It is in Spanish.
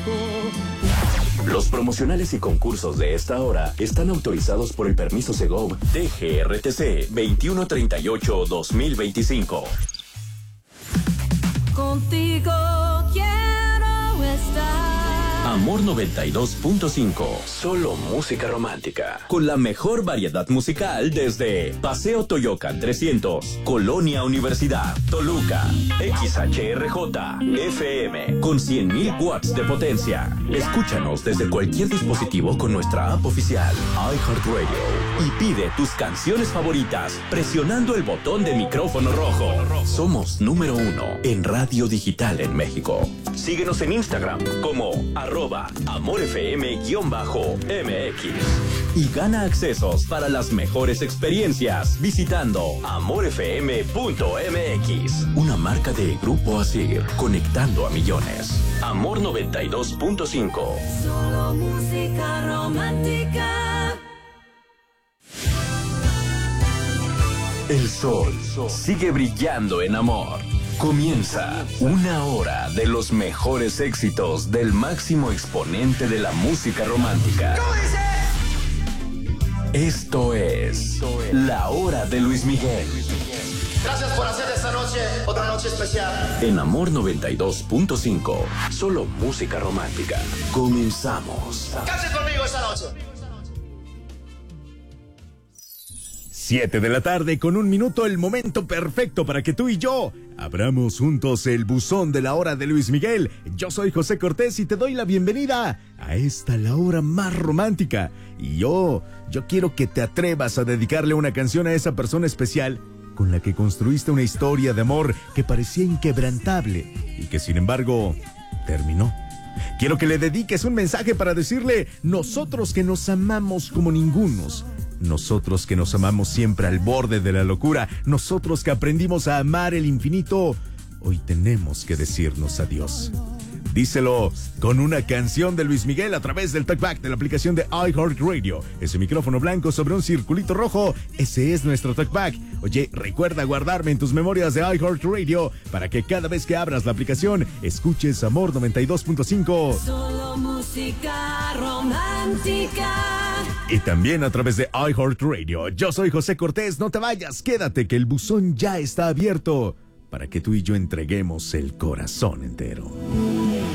Los promocionales y concursos de esta hora están autorizados por el permiso Segov DGRTC 2138-2025. Contigo quiero estar. Amor 92.5, solo música romántica. Con la mejor variedad musical desde Paseo Toyocan 300, Colonia Universidad, Toluca, XHRJ, FM, con 100.000 watts de potencia. Escúchanos desde cualquier dispositivo con nuestra app oficial, iHeartRadio. Y pide tus canciones favoritas presionando el botón de micrófono rojo. Somos número 1 en radio digital en México. Síguenos en Instagram como @AmorFM_MX y gana accesos para las mejores experiencias visitando AmorFM.mx, una marca de Grupo Asir, conectando a millones. Amor 92.5. Solo música romántica. El sol sigue brillando en amor. Comienza una hora de los mejores éxitos del máximo exponente de la música romántica. Esto es La Hora de Luis Miguel. Gracias por hacer de esta noche otra noche especial. En Amor 92.5, solo música romántica. Comenzamos. Cánten conmigo esta noche. 7 de la tarde con 1 minuto, el momento perfecto para que tú y yo abramos juntos el buzón de La Hora de Luis Miguel. Yo soy José Cortés y te doy la bienvenida a esta La Hora más romántica. Y yo quiero que te atrevas a dedicarle una canción a esa persona especial con la que construiste una historia de amor que parecía inquebrantable y que sin embargo terminó. Quiero que le dediques un mensaje para decirle: nosotros que nos amamos como ningunos, nosotros que nos amamos siempre al borde de la locura, nosotros que aprendimos a amar el infinito, hoy tenemos que decirnos adiós. Díselo con una canción de Luis Miguel a través del talkback de la aplicación de iHeartRadio. Ese micrófono blanco sobre un circulito rojo, ese es nuestro talkback. Oye, recuerda guardarme en tus memorias de iHeartRadio para que cada vez que abras la aplicación escuches Amor 92.5. Solo música romántica. Y también a través de iHeartRadio. Yo soy José Cortés, no te vayas, quédate que el buzón ya está abierto para que tú y yo entreguemos el corazón entero.